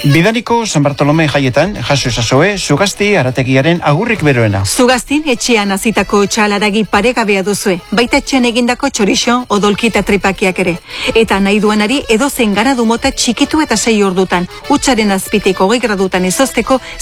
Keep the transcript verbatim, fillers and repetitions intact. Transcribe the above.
Bidaniko San Bartolome jaietan, jaso esazue, Zugasti arategiaren agurrik beroena. Zugaztin etxean azitako txalaragi paregabea duzue, baita etxean egindako txorixo, odolkita tripakiak ere. Eta nahi duanari edozein ganadu mota txikitu eta sei ordutan, hutsaren azpitik hogei gradutan izozteko